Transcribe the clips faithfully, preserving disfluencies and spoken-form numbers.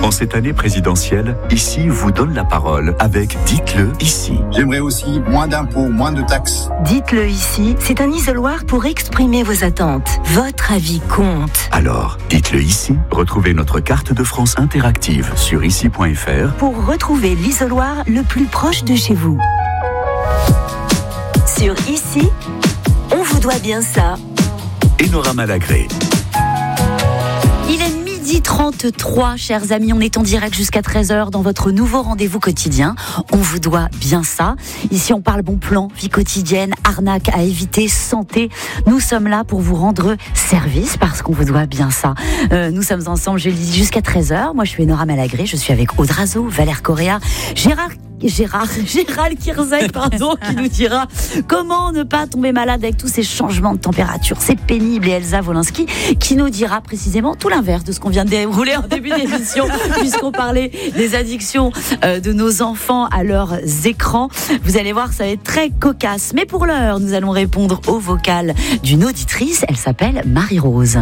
En cette année présidentielle, Ici vous donne la parole avec Dites-le ici. J'aimerais aussi moins d'impôts, moins de taxes. Dites-le ici, c'est un isoloir pour exprimer vos attentes. Votre avis compte. Alors, dites-le ici. Retrouvez notre carte de France interactive sur ici point f r pour retrouver l'isoloir le plus proche de chez vous. Sur Ici, on vous doit bien ça. Enora Malagré. Il est midi trente-trois, chers amis, on est en direct jusqu'à treize heures dans votre nouveau rendez-vous quotidien. On vous doit bien ça. Ici, on parle bon plan, vie quotidienne, arnaque à éviter, santé. Nous sommes là pour vous rendre service parce qu'on vous doit bien ça. Euh, nous sommes ensemble, je le dis, jusqu'à treize heures. Moi, je suis Enora Malagré, je suis avec Aude Razo, Valère Correa, Gérard Gérard, Gérald Kirzek, pardon, qui nous dira comment ne pas tomber malade avec tous ces changements de température. C'est pénible. Et Elsa Wolinski qui nous dira précisément tout l'inverse de ce qu'on vient de dérouler en début d'émission, puisqu'on parlait des addictions euh, de nos enfants à leurs écrans. Vous allez voir, ça va être très cocasse. Mais pour l'heure, nous allons répondre au vocal d'une auditrice. Elle s'appelle Marie-Rose.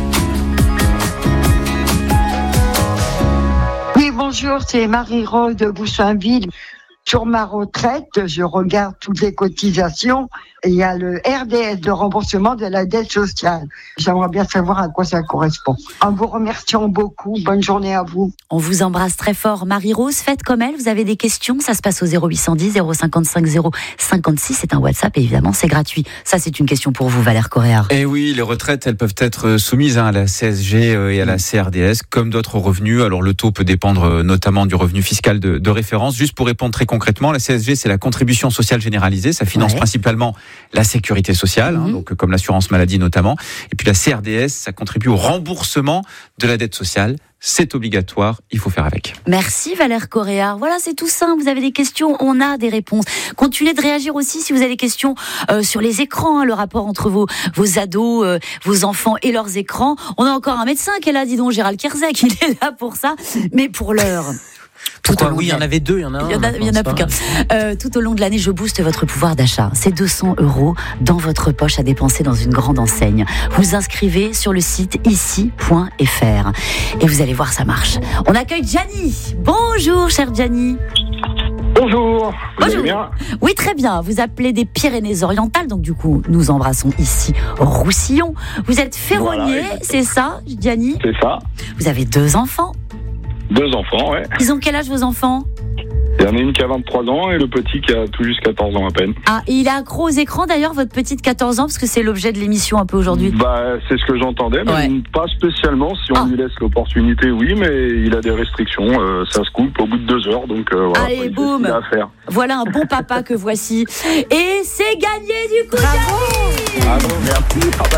Bonjour, c'est Marie-Rose de Boussainville. Sur ma retraite, je regarde toutes les cotisations et il y a le R D S, de remboursement de la dette sociale. J'aimerais bien savoir à quoi ça correspond. En vous remerciant beaucoup, bonne journée à vous. On vous embrasse très fort, Marie-Rose. Faites comme elle, vous avez des questions, ça se passe au zéro huit cent dix zéro cinquante-cinq zéro cinquante-six. C'est un WhatsApp et évidemment c'est gratuit. Ça, c'est une question pour vous, Valère Correa. Et oui, les retraites, elles peuvent être soumises à la C S G et à la C R D S comme d'autres revenus. Alors le taux peut dépendre notamment du revenu fiscal de, de référence. Juste pour répondre très concrètement, la C S G, c'est la contribution sociale généralisée. Ça finance ouais. principalement la sécurité sociale, mmh. hein, donc comme l'assurance maladie notamment. Et puis la C R D S, ça contribue au remboursement de la dette sociale. C'est obligatoire, il faut faire avec. Merci Valère Correa. Voilà, c'est tout simple. Vous avez des questions, on a des réponses. Continuez de réagir aussi si vous avez des questions euh, sur les écrans, hein, le rapport entre vos, vos ados, euh, vos enfants et leurs écrans. On a encore un médecin qui est là, dis donc, Gérald Kirzek, il est là pour ça. Mais pour l'heure... Pourquoi oui, il y en avait deux, il y en a un. Il y en a, il y en a plus qu'un. Euh, tout au long de l'année, je booste votre pouvoir d'achat. C'est deux cents euros dans votre poche à dépenser dans une grande enseigne. Vous inscrivez sur le site ici point f r et vous allez voir, ça marche. On accueille Gianni. Bonjour, cher Gianni. Bonjour. Vous Bonjour. allez bien ? Oui, très bien. Vous appelez des Pyrénées-Orientales, donc du coup, nous embrassons ici Roussillon. Vous êtes ferronnier, voilà, c'est ça, Gianni ? C'est ça. Vous avez deux enfants ? Deux enfants, ouais. Ils ont quel âge, vos enfants ? Il y en a une qui a vingt-trois ans et le petit qui a tout juste quatorze ans à peine. Ah, et il est accro aux écrans d'ailleurs, votre petite quatorze ans, parce que c'est l'objet de l'émission un peu aujourd'hui. Bah, c'est ce que j'entendais, mais ouais. pas spécialement. Si on ah. lui laisse l'opportunité, oui, mais il a des restrictions. Euh, ça se coupe au bout de deux heures, donc euh, voilà. Allez, boum. À faire. Voilà un bon papa que voici. Et c'est gagné du coup. Bravo. Bravo, merci. Ah bah.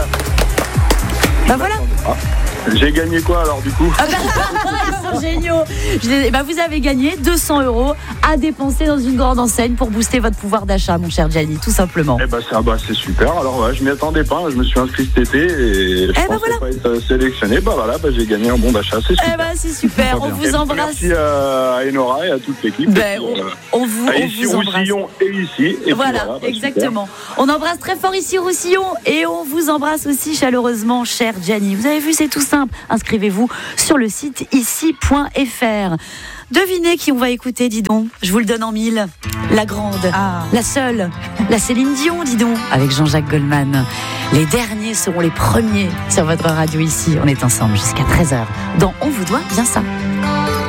bah voilà. Ah. J'ai gagné quoi alors du coup? Ah bah, ils sont géniaux. Je, bah, vous avez gagné deux cents euros à dépenser dans une grande enseigne pour booster votre pouvoir d'achat, mon cher Gianni, tout simplement. Eh bah, ça, bah c'est super. Alors ouais, je m'y attendais pas. Je me suis inscrit cet été et je eh pensais bah, voilà. pas être sélectionné. Bah voilà, bah, j'ai gagné un bon d'achat. C'est super. Eh bah, c'est super. On vous et embrasse. Merci à Enora et à toute l'équipe. Ben, puis, on, euh, on vous, on ici, vous embrasse. Roussillon et ici. Et voilà, voilà bah, exactement. Super. On embrasse très fort ici Roussillon et on vous embrasse aussi chaleureusement, cher Gianni. Vous avez vu, c'est tout simple. Inscrivez-vous sur le site ici point f r. Devinez qui on va écouter, dis donc. Je vous le donne en mille. La grande, ah. la seule, la Céline Dion, dis donc, avec Jean-Jacques Goldman. Les derniers seront les premiers sur votre radio ici. On est ensemble jusqu'à treize heures. Dans On vous doit bien ça.